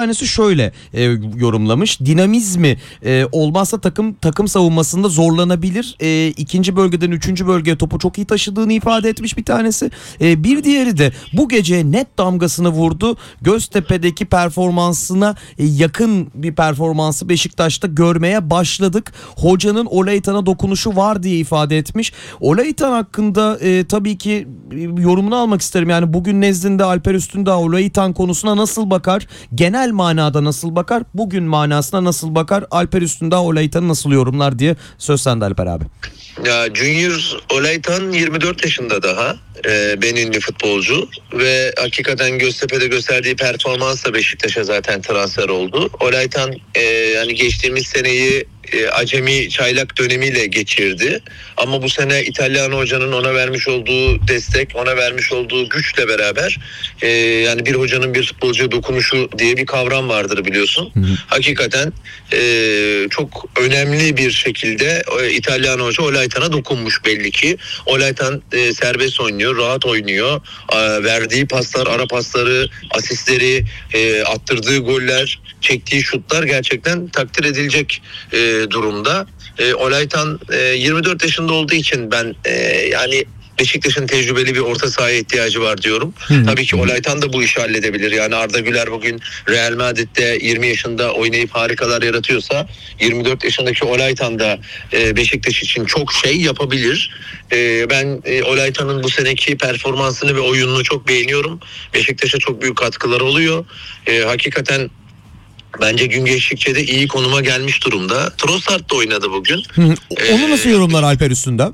tanesi şöyle yorumlamış. Dinamizmi olmazsa takım savunmasında zorlanabilir. İkinci bölgeden üçüncü bölgeye topu çok iyi taşıdığını ifade etmiş bir tanesi. Bir diğeri de bu gece net damgasını vurdu. Göztepe'deki performansına yakın bir performansı Beşiktaş'ta görmeye başladık. Hocanın Olaytan'a dokunuşu var diye ifade etmiş. Olaytan hakkında tabii ki yorumunu almak isterim. Yani bugün nezdinde Alper Üstündağ Olaytan konusuna nasıl bakar? Genel manada nasıl bakar? Bugün manasına nasıl bakar? Alper Üstündağ Olaytan'ı nasıl yorumlar diye söz sende Alper abi. Ya Junior Olaytan 24 yaşında daha. Beninli futbolcu ve hakikaten Göztepe'de gösterdiği performansla Beşiktaş'a zaten transfer oldu. Olaytan yani geçtiğimiz seneyi acemi çaylak dönemiyle geçirdi. Ama bu sene İtalyan hocanın ona vermiş olduğu destek, ona vermiş olduğu güçle beraber yani bir hocanın bir futbolcuya dokunuşu diye bir kavram vardır biliyorsun. Hakikaten çok önemli bir şekilde İtalyan hoca Olaytan'a dokunmuş belli ki. Olaytan serbest oynuyor, rahat oynuyor. Verdiği paslar, ara pasları, asistleri, attırdığı goller, çektiği şutlar gerçekten takdir edilecek durumda. Olaytan 24 yaşında olduğu için ben yani Beşiktaş'ın tecrübeli bir orta sahaya ihtiyacı var diyorum. Tabii ki Olaytan da bu işi halledebilir. Yani Arda Güler bugün Real Madrid'de 20 yaşında oynayıp harikalar yaratıyorsa 24 yaşındaki Olaytan da Beşiktaş için çok şey yapabilir. Ben Olaytan'ın bu seneki performansını ve oyununu çok beğeniyorum. Beşiktaş'a çok büyük katkıları oluyor. Hakikaten bence gün geçtikçe de iyi konuma gelmiş durumda. Trossard da oynadı bugün. Onu nasıl yorumlar Alper Üstündağ?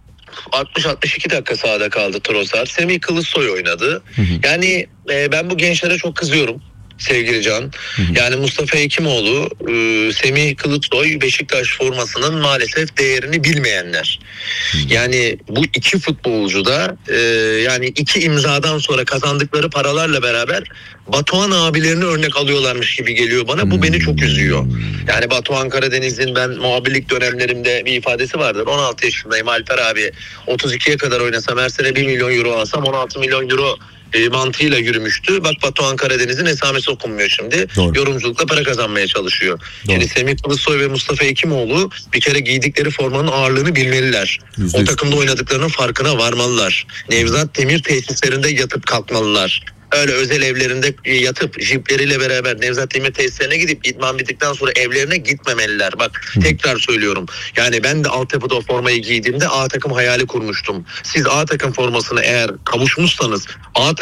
60-62 dakika sahada kaldı Trossard. Semih Kılıçsoy oynadı. Yani ben bu gençlere çok kızıyorum sevgili Can. Yani Mustafa Hekimoğlu, Semih Kılıçsoy Beşiktaş formasının maalesef değerini bilmeyenler. Yani bu iki futbolcu da yani iki imzadan sonra kazandıkları paralarla beraber Batuhan abilerini örnek alıyorlarmış gibi geliyor bana. Bu beni çok üzüyor. Yani Batuhan Karadeniz'in ben muhabirlik dönemlerimde bir ifadesi vardır. 16 yaşındayım Alper abi. 32'ye kadar oynasam her sene 1 milyon euro alsam 16 milyon euro mantığıyla yürümüştü. Bak Batuhan Karadeniz'in esamesi okunmuyor şimdi. Doğru. Yorumculukla para kazanmaya çalışıyor. Doğru. Yani Semih Kılıçsoy ve Mustafa Hekimoğlu bir kere giydikleri formanın ağırlığını bilmeliler. O takımda oynadıklarının farkına varmalılar. Nevzat Demir tesislerinde yatıp kalkmalılar. Öyle özel evlerinde yatıp jipleriyle beraber Nevzat Demir tesislerine gidip idman bittikten sonra evlerine gitmemeliler. Bak tekrar söylüyorum. Yani ben de altyapıda o formayı giydiğimde A takım hayali kurmuştum. Siz A takım formasını eğer kavuşmuşsanız A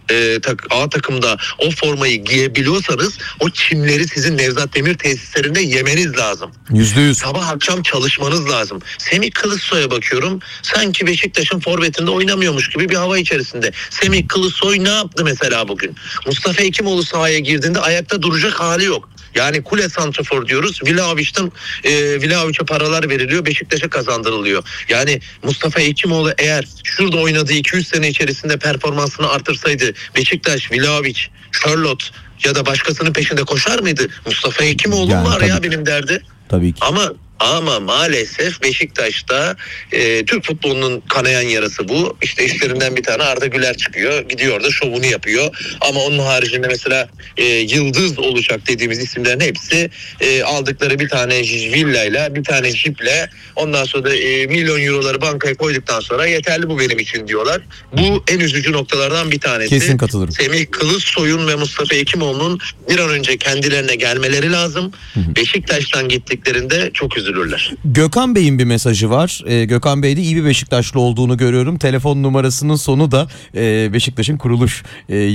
takımda o formayı giyebiliyorsanız o çimleri sizin Nevzat Demir tesislerinde yemeniz lazım. %100. Sabah akşam çalışmanız lazım. Semih Kılıçsoy'a bakıyorum. Sanki Beşiktaş'ın forvetinde oynamıyormuş gibi bir hava içerisinde. Semih Kılıçsoy ne yaptı mesela bugün? Mustafa Hekimoğlu sahaya girdiğinde ayakta duracak hali yok. Yani kule santrafor diyoruz. Vlahovic'e paralar veriliyor. Beşiktaş'a kazandırılıyor. Yani Mustafa Hekimoğlu eğer şurada oynadığı 200 sene içerisinde performansını artırsaydı Beşiktaş, Vlahovic, Charlotte ya da başkasının peşinde koşar mıydı? Mustafa Hekimoğlu yani, var ya benim derdi. Tabii ki. Ama maalesef Beşiktaş'ta Türk futbolunun kanayan yarası bu. İşte işlerinden bir tane Arda Güler çıkıyor. Gidiyor da şovunu yapıyor. Ama onun haricinde mesela yıldız olacak dediğimiz isimlerin hepsi aldıkları bir tane villayla, bir tane jiple ondan sonra da milyon euroları bankaya koyduktan sonra yeterli bu benim için diyorlar. Bu en üzücü noktalardan bir tanesi. Kesin katılırım. Semih Kılıçsoy'un ve Mustafa Hekimoğlu'nun bir an önce kendilerine gelmeleri lazım. Beşiktaş'tan gittiklerinde çok üzülürler. Gökhan Bey'in bir mesajı var. Gökhan Bey'de iyi bir Beşiktaşlı olduğunu görüyorum. Telefon numarasının sonu da Beşiktaş'ın kuruluş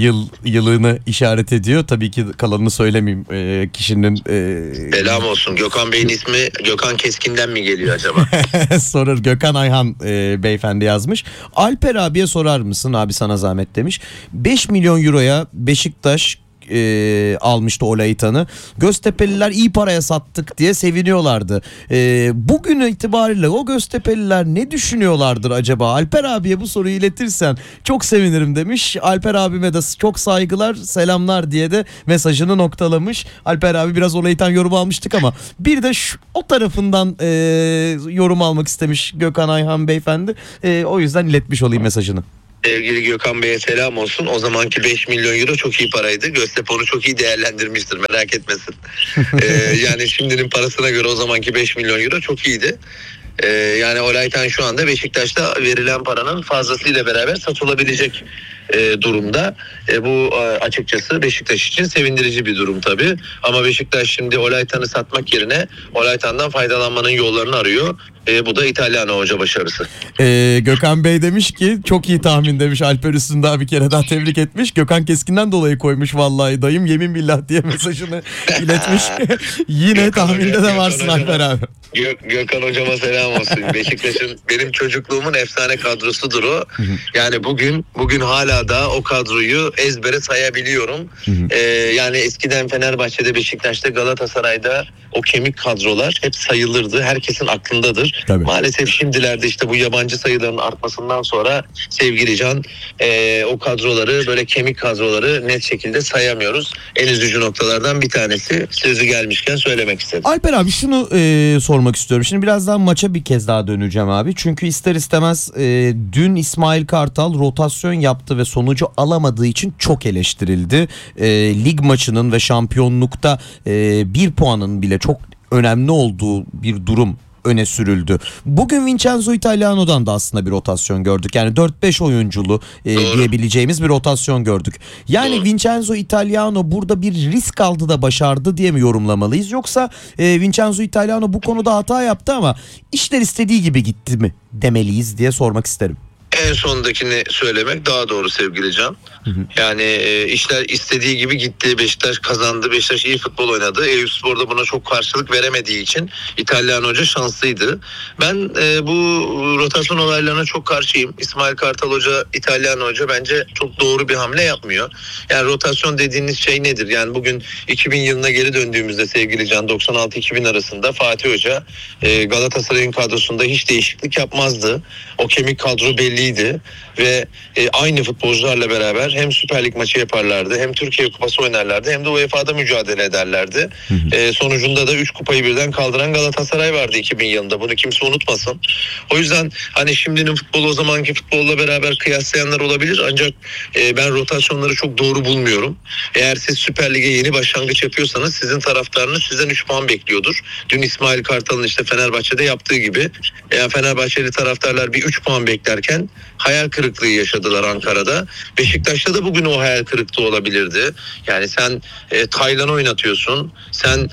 yılını işaret ediyor. Tabii ki kalanını söylemeyeyim kişinin. Selam olsun. Gökhan Bey'in ismi Gökhan Keskin'den mi geliyor acaba? Sorur. Gökhan Ayhan beyefendi yazmış. Alper abiye sorar mısın? Abi sana zahmet demiş. 5 milyon euroya Beşiktaş almıştı Olaytan'ı. Göztepe'liler iyi paraya sattık diye seviniyorlardı. Bugün itibariyle o Göztepe'liler ne düşünüyorlardır acaba? Alper abiye bu soruyu iletirsen çok sevinirim demiş. Alper abime de çok saygılar, selamlar diye de mesajını noktalamış. Alper abi biraz Olaytan yorumu almıştık ama bir de o tarafından yorum almak istemiş Gökhan Ayhan beyefendi. O yüzden iletmiş olayım mesajını. Sevgili Gökhan Bey'e selam olsun. O zamanki 5 milyon euro çok iyi paraydı. Göztepe onu çok iyi değerlendirmiştir, merak etmesin. Yani şimdinin parasına göre o zamanki 5 milyon euro çok iyiydi. Yani Olaytan şu anda Beşiktaş'ta verilen paranın fazlasıyla beraber satılabilecek durumda. Bu açıkçası Beşiktaş için sevindirici bir durum tabii. Ama Beşiktaş şimdi Olaytan'ı satmak yerine Olaytan'dan faydalanmanın yollarını arıyor. Bu da İtalyan hoca başarısı. Gökhan Bey demiş ki çok iyi tahmin demiş. Alper Üstündağ bir kere daha tebrik etmiş. Gökhan Keskin'den dolayı koymuş vallahi dayım yemin billah diye mesajını iletmiş. Yine Gökhan tahminde Hoca, de varsın Gökhan Alper abi. Gökhan hocama selam olsun. Beşiktaş'ın benim çocukluğumun efsane kadrosudur o. Yani bugün hala da o kadroyu ezbere sayabiliyorum. Yani eskiden Fenerbahçe'de, Beşiktaş'ta, Galatasaray'da o kemik kadrolar hep sayılırdı. Herkesin aklındadır. Tabii. Maalesef şimdilerde işte bu yabancı sayıların artmasından sonra sevgili Can, o kadroları, böyle kemik kadroları net şekilde sayamıyoruz. En üzücü noktalardan bir tanesi. Sözü gelmişken söylemek istedim. Alper abi şunu sormak istiyorum. Şimdi birazdan maça bir kez daha döneceğim abi. Çünkü ister istemez dün İsmail Kartal rotasyon yaptı ve sonucu alamadığı için çok eleştirildi. Lig maçının ve şampiyonlukta 1 puanın bile çok önemli olduğu bir durum öne sürüldü. Bugün Vincenzo Italiano'dan da aslında bir rotasyon gördük. Yani 4-5 oyunculu diyebileceğimiz bir rotasyon gördük. Yani Doğru. Vincenzo Italiano burada bir risk aldı da başardı diye mi yorumlamalıyız? Yoksa Vincenzo Italiano bu konuda hata yaptı ama işler istediği gibi gitti mi demeliyiz diye sormak isterim. En sondakini söylemek daha doğru sevgili Can. Yani işler istediği gibi gitti. Beşiktaş kazandı. Beşiktaş iyi futbol oynadı. Eyüpspor'da buna çok karşılık veremediği için İtalyan hoca şanslıydı. Ben bu rotasyon olaylarına çok karşıyım. İsmail Kartal Hoca, İtalyan hoca bence çok doğru bir hamle yapmıyor. Yani rotasyon dediğiniz şey nedir? Yani bugün 2000 yılına geri döndüğümüzde sevgili Can, 96-2000 arasında Fatih Hoca Galatasaray'ın kadrosunda hiç değişiklik yapmazdı. O kemik kadro belliydi ve aynı futbolcularla beraber hem Süper Lig maçı yaparlardı, hem Türkiye Kupası oynarlardı, hem de UEFA'da mücadele ederlerdi. Sonucunda da 3 kupayı birden kaldıran Galatasaray vardı 2000 yılında. Bunu kimse unutmasın. O yüzden hani şimdinin futbolu o zamanki futbolla beraber kıyaslayanlar olabilir, ancak ben rotasyonları çok doğru bulmuyorum. Eğer siz Süper Lig'e yeni başlangıç yapıyorsanız sizin taraftarınız sizden 3 puan bekliyordur. Dün İsmail Kartal'ın işte Fenerbahçe'de yaptığı gibi Fenerbahçeli taraftarlar bir 3 puan beklerken hayal kırıklığı yaşadılar Ankara'da. Beşiktaş'ta da bugün o hayal kırıklığı olabilirdi. Yani sen Taylan oynatıyorsun, sen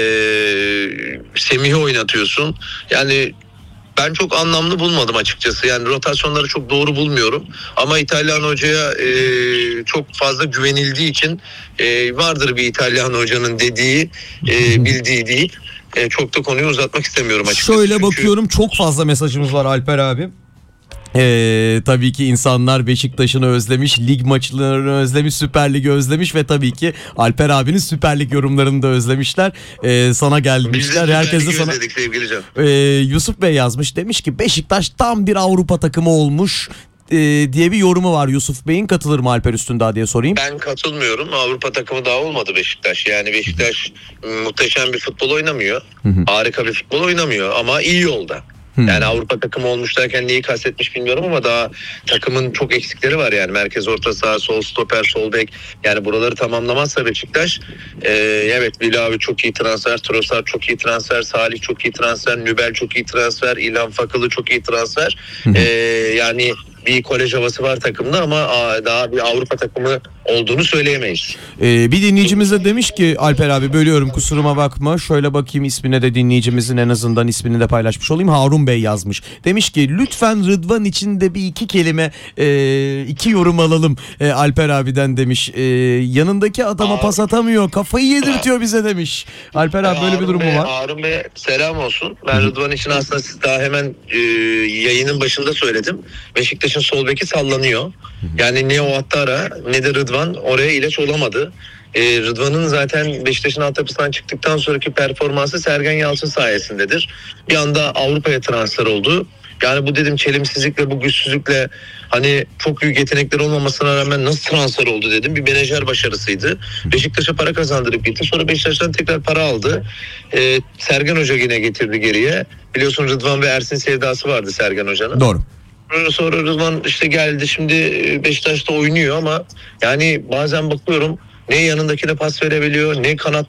Semih'i oynatıyorsun. Yani ben çok anlamlı bulmadım açıkçası. Yani rotasyonları çok doğru bulmuyorum. Ama İtalyan hocaya çok fazla güvenildiği için vardır bir İtalyan hocanın dediği, bildiği değil. Çok da konuyu uzatmak istemiyorum açıkçası. Şöyle Çünkü bakıyorum, çok fazla mesajımız var Alper abi. Tabii ki insanlar Beşiktaş'ını özlemiş, lig maçlarını özlemiş, Süper Lig'i özlemiş ve tabii ki Alper abinin Süper Lig yorumlarını da özlemişler. Sana gelmişler. Herkes de sana. Sevgili Can. Yusuf Bey yazmış, demiş ki Beşiktaş tam bir Avrupa takımı olmuş diye bir yorumu var Yusuf Bey'in. Katılır mı Alper Üstündağ diye sorayım. Ben katılmıyorum. Avrupa takımı daha olmadı Beşiktaş. Yani Beşiktaş muhteşem bir futbol oynamıyor. Harika bir futbol oynamıyor ama iyi yolda. Yani Avrupa takımı olmuş derken neyi kastetmiş bilmiyorum ama daha takımın çok eksikleri var yani. Merkez orta saha, sol stoper, sol bek. Yani buraları tamamlamazsa Beşiktaş, evet Bilavi çok iyi transfer, Trossard çok iyi transfer, Salih çok iyi transfer, Nübel çok iyi transfer, İlhan Fakılı çok iyi transfer. Yani bir kolej havası var takımda ama daha bir Avrupa takımı olduğunu söyleyemeyiz. Bir dinleyicimiz de demiş ki Alper abi, bölüyorum kusuruma bakma. Şöyle bakayım ismine de, dinleyicimizin en azından ismini de paylaşmış olayım. Harun Bey yazmış. Demiş ki lütfen Rıdvan için de bir iki kelime, iki yorum alalım Alper abiden demiş. Yanındaki adama pas atamıyor, kafayı yedirtiyor bize demiş. Alper abi böyle bir durum mu var? Harun Bey selam olsun. Ben Rıdvan için aslında siz daha hemen yayının başında söyledim. Beşiktaş'ın sol beki sallanıyor. Yani ne o Attara ne de Rıdvan oraya ilaç olamadı. Rıdvan'ın zaten Beşiktaş'ın altyapısından çıktıktan sonraki performansı Sergen Yalçın sayesindedir. Bir anda Avrupa'ya transfer oldu. Yani bu dedim çelimsizlikle, bu güçsüzlükle, hani çok büyük yetenekleri olmamasına rağmen nasıl transfer oldu dedim. Bir menajer başarısıydı. Beşiktaş'a para kazandırıp gitti. Sonra Beşiktaş'tan tekrar para aldı. Sergen Hoca yine getirdi geriye. Biliyorsun Rıdvan ve Ersin sevdası vardı Sergen Hoca'nın. Doğru. Sonra Rıdvan işte geldi, şimdi Beşiktaş'ta oynuyor ama yani bazen bakıyorum ne yanındakine pas verebiliyor, ne kanat